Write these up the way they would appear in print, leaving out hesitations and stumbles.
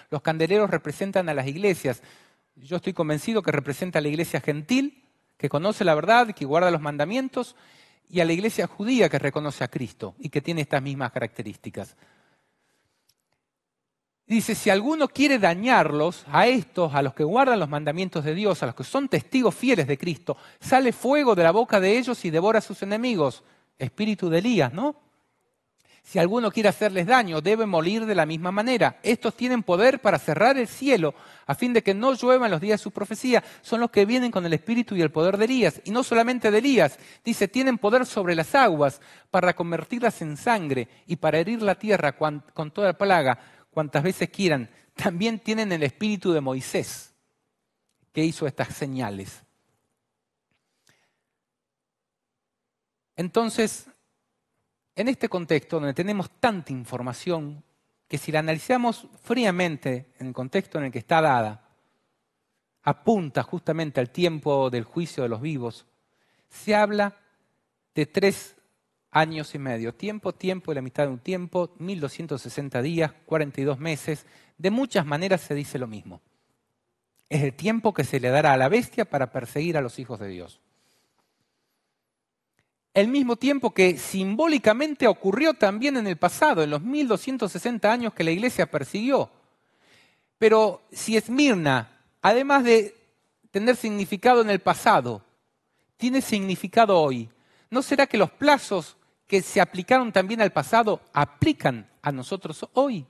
Los candeleros representan a las iglesias. Yo estoy convencido que representa a la iglesia gentil, que conoce la verdad, que guarda los mandamientos, y a la iglesia judía que reconoce a Cristo y que tiene estas mismas características. Dice, si alguno quiere dañarlos, a estos, a los que guardan los mandamientos de Dios, a los que son testigos fieles de Cristo, sale fuego de la boca de ellos y devora a sus enemigos. Espíritu de Elías, ¿no? Si alguno quiere hacerles daño, debe morir de la misma manera. Estos tienen poder para cerrar el cielo, a fin de que no llueva en los días de su profecía. Son los que vienen con el espíritu y el poder de Elías. Y no solamente de Elías. Dice, tienen poder sobre las aguas para convertirlas en sangre y para herir la tierra con toda plaga, cuantas veces quieran. También tienen el espíritu de Moisés, que hizo estas señales. Entonces, en este contexto donde tenemos tanta información, que si la analizamos fríamente en el contexto en el que está dada, apunta justamente al tiempo del juicio de los vivos, se habla de 3 años y medio. Tiempo y la mitad de un tiempo, 1260 días, 42 meses. De muchas maneras se dice lo mismo. Es el tiempo que se le dará a la bestia para perseguir a los hijos de Dios. El mismo tiempo que simbólicamente ocurrió también en el pasado, en los 1260 años que la iglesia persiguió. Pero si Esmirna, además de tener significado en el pasado, tiene significado hoy, ¿no será que los plazos que se aplicaron también al pasado aplican a nosotros hoy?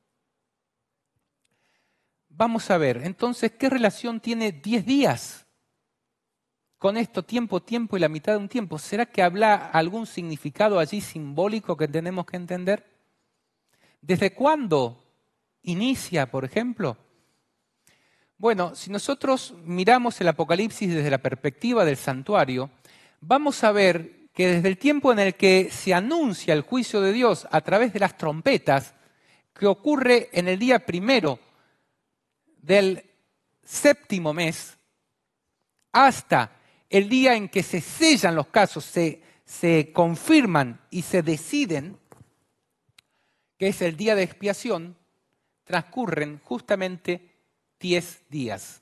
Vamos a ver, entonces, ¿qué relación tiene 10 días? Con esto, tiempo y la mitad de un tiempo, ¿será que habla algún significado allí simbólico que tenemos que entender? ¿Desde cuándo inicia, por ejemplo? Bueno, si nosotros miramos el Apocalipsis desde la perspectiva del santuario, vamos a ver que desde el tiempo en el que se anuncia el juicio de Dios a través de las trompetas, que ocurre en el día 1 del 7º mes, hasta el día en que se sellan los casos, se confirman y se deciden, que es el día de expiación, transcurren justamente 10 días.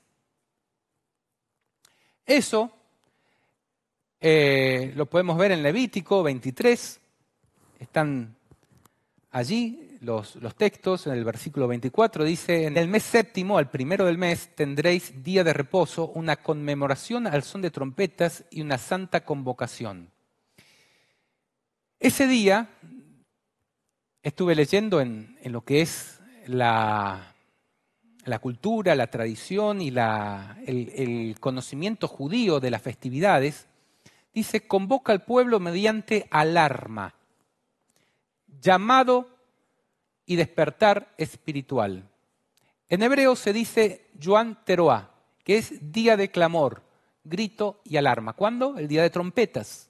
Eso lo podemos ver en Levítico 23, están allí los textos. En el versículo 24 dice, en el mes 7º, al 1 del mes, tendréis día de reposo, una conmemoración al son de trompetas y una santa convocación. Ese día, estuve leyendo en lo que es la cultura, la tradición y el conocimiento judío de las festividades, dice, convoca al pueblo mediante alarma, llamado y despertar espiritual. En hebreo se dice Yuan Teroá, que es día de clamor, grito y alarma. ¿Cuándo? El día de trompetas.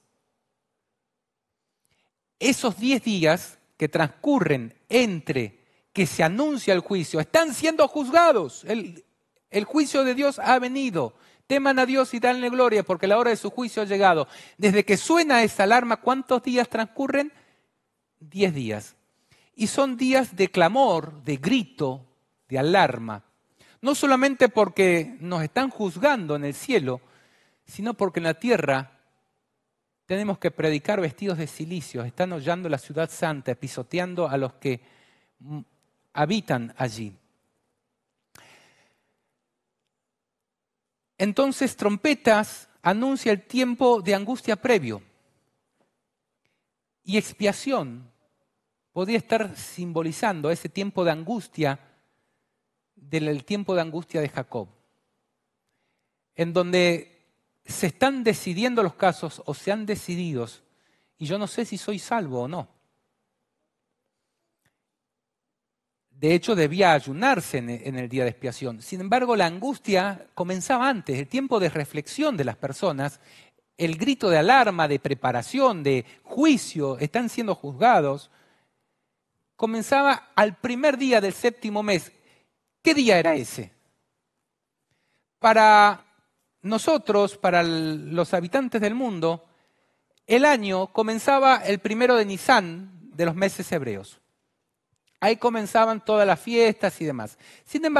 Esos 10 días que transcurren entre que se anuncia el juicio, están siendo juzgados. El juicio de Dios ha venido. Teman a Dios y danle gloria porque la hora de su juicio ha llegado. Desde que suena esa alarma, ¿cuántos días transcurren? 10 días. Y son días de clamor, de grito, de alarma. No solamente porque nos están juzgando en el cielo, sino porque en la tierra tenemos que predicar vestidos de cilicio. Están hollando la ciudad santa, pisoteando a los que habitan allí. Entonces, trompetas anuncia el tiempo de angustia previo. Y expiación podría estar simbolizando ese tiempo de angustia, del tiempo de angustia de Jacob, en donde se están decidiendo los casos o se han decidido, y yo no sé si soy salvo o no. De hecho, debía ayunarse en el día de expiación. Sin embargo, la angustia comenzaba antes, el tiempo de reflexión de las personas, el grito de alarma, de preparación, de juicio, están siendo juzgados, comenzaba al 1 día del 7º mes. ¿Qué día era ese? Para nosotros, para los habitantes del mundo, el año comenzaba el 1 de Nisán de los meses hebreos. Ahí comenzaban todas las fiestas y demás. Sin embargo,